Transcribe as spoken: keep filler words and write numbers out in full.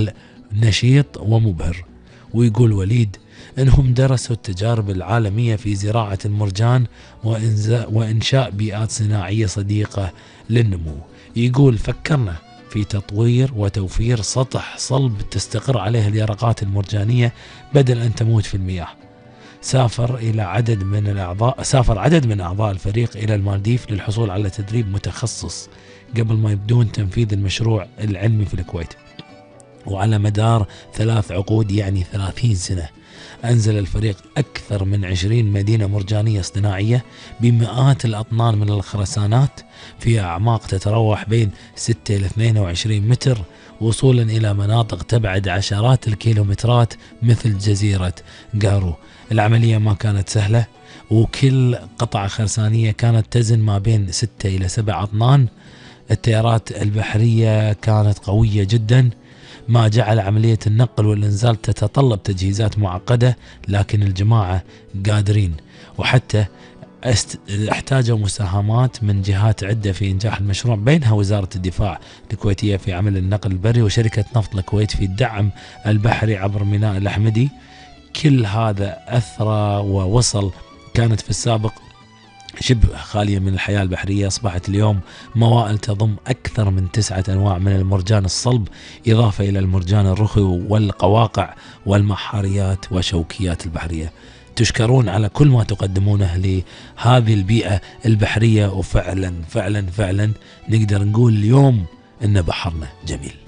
عمل نشيط ومبهر. ويقول وليد انهم درسوا التجارب العالمية في زراعة المرجان وإنشاء بيئات صناعية صديقة للنمو. يقول فكرنا في تطوير وتوفير سطح صلب تستقر عليه اليرقات المرجانية بدل أن تموت في المياه. سافر إلى عدد من الأعضاء سافر عدد من أعضاء الفريق إلى المالديف للحصول على تدريب متخصص قبل ما يبدون تنفيذ المشروع العلمي في الكويت. وعلى مدار ثلاث عقود يعني ثلاثين سنة أنزل الفريق أكثر من عشرين مدينة مرجانية اصطناعية بمئات الأطنان من الخرسانات في أعماق تتراوح بين ستة إلى اثنين وعشرين متر، وصولا إلى مناطق تبعد عشرات الكيلومترات مثل جزيرة قارو. العملية ما كانت سهلة، وكل قطعة خرسانية كانت تزن ما بين ستة إلى سبع أطنان. التيارات البحرية كانت قوية جدا، ما جعل عملية النقل والإنزال تتطلب تجهيزات معقدة، لكن الجماعة قادرين. وحتى احتاجوا مساهمات من جهات عدة في إنجاح المشروع، بينها وزارة الدفاع الكويتية في عمل النقل البري، وشركة نفط الكويت في الدعم البحري عبر ميناء الأحمدي. كل هذا أثرى ووصل. كانت في السابق شبه خالية من الحياة البحرية، أصبحت اليوم موائل تضم أكثر من تسعة أنواع من المرجان الصلب، إضافة إلى المرجان الرخوي والقواقع والمحاريات وشوكيات البحرية. تشكرون على كل ما تقدمونه لهذه البيئة البحرية، وفعلا فعلا فعلا نقدر نقول اليوم إن بحرنا جميل.